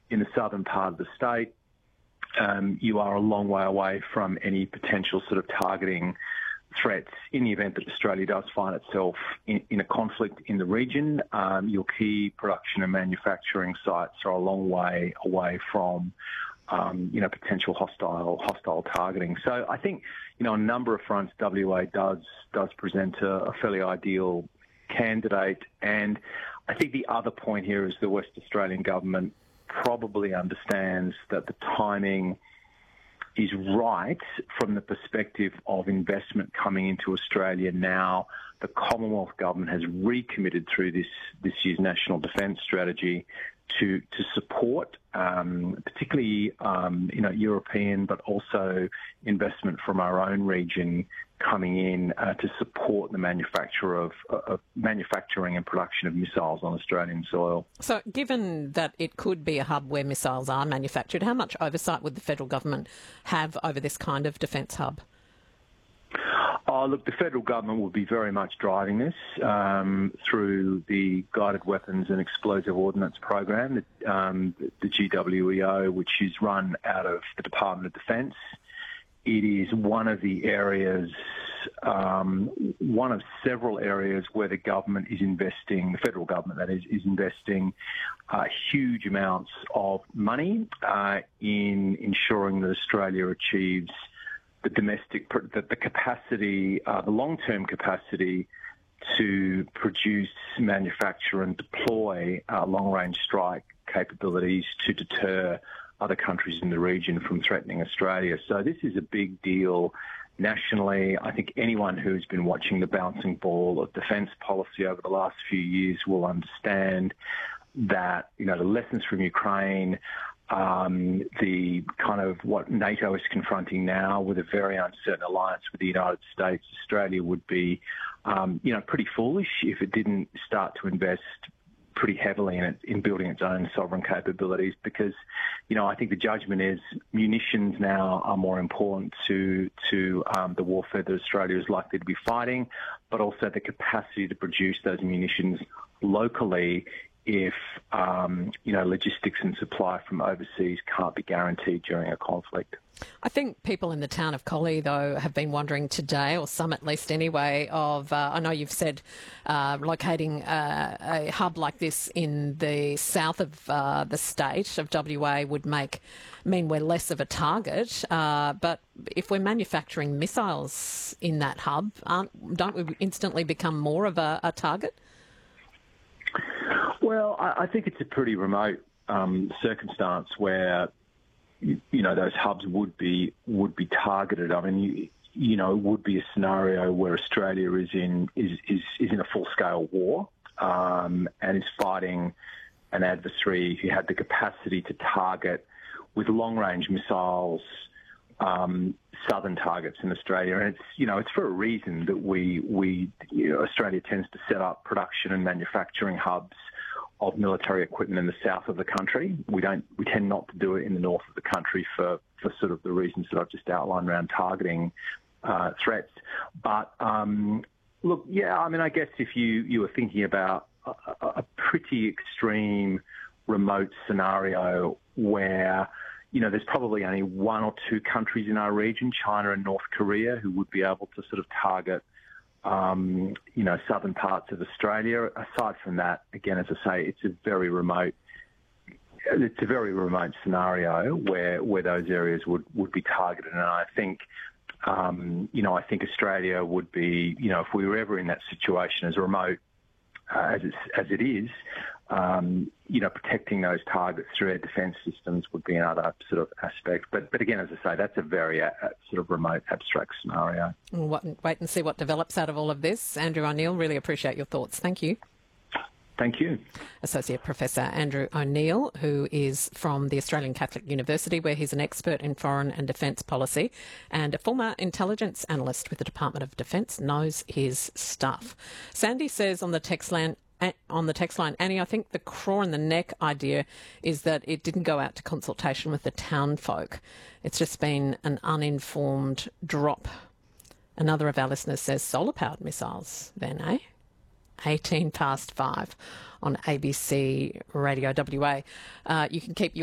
in the southern part of the state, you are a long way away from any potential sort of targeting threats in the event that Australia does find itself in a conflict in the region. Your key production and manufacturing sites are a long way away from potential hostile targeting. So I think, on a number of fronts, WA does present a fairly ideal candidate. And I think the other point here is the West Australian government probably understands that the timing is right from the perspective of investment coming into Australia now. The Commonwealth Government has recommitted through this year's National Defence Strategy to support, particularly European, but also investment from our own region coming in to support the manufacturing and production of missiles on Australian soil. So given that it could be a hub where missiles are manufactured, how much oversight would the federal government have over this kind of defence hub? Oh, look, the federal government will be very much driving this through the Guided Weapons and Explosive Ordnance Program, the GWEO, which is run out of the Department of Defence. It is one of the areas, one of several areas where the government is investing, the federal government that is investing huge amounts of money in ensuring that Australia achieves the capacity, the long-term capacity to produce, manufacture and deploy long-range strike capabilities to deter other countries in the region from threatening Australia. So this is a big deal nationally. I think anyone who's been watching the bouncing ball of defence policy over the last few years will understand that, the lessons from Ukraine, the kind of what NATO is confronting now with a very uncertain alliance with the United States, Australia would be, pretty foolish if it didn't start to invest pretty heavily in building its own sovereign capabilities, because, I think the judgment is munitions now are more important to the warfare that Australia is likely to be fighting, but also the capacity to produce those munitions locally if, logistics and supply from overseas can't be guaranteed during a conflict. I think people in the town of Collie, though, have been wondering today, or some at least anyway, I know you've said locating a hub like this in the south of the state of WA would mean we're less of a target. But if we're manufacturing missiles in that hub, don't we instantly become more of a target? Well, I think it's a pretty remote circumstance where, those hubs would be targeted. I mean, it would be a scenario where Australia is in a full-scale war and is fighting an adversary who had the capacity to target with long-range missiles southern targets in Australia. And it's for a reason that Australia tends to set up production and manufacturing hubs of military equipment in the south of the country. We tend not to do it in the north of the country for sort of the reasons that I've just outlined around targeting threats. But look, yeah, I mean, I guess if you were thinking about a pretty extreme remote scenario where, there's probably only one or two countries in our region, China and North Korea, who would be able to sort of target southern parts of Australia. Aside from that, again, as I say, it's a very remote scenario where those areas would be targeted. And I think, I think Australia would be, if we were ever in that situation, as remote as it is, protecting those targets through our defence systems would be another sort of aspect. But again, as I say, that's a very sort of remote, abstract scenario. We'll wait and see what develops out of all of this. Andrew O'Neill, really appreciate your thoughts. Thank you. Thank you. Associate Professor Andrew O'Neill, who is from the Australian Catholic University, where he's an expert in foreign and defence policy and a former intelligence analyst with the Department of Defence, knows his stuff. Sandy says on the text line, Annie, I think the craw in the neck idea is that it didn't go out to consultation with the town folk. It's just been an uninformed drop. Another of our listeners says solar-powered missiles then, eh? 5:18 on ABC Radio WA. You can keep your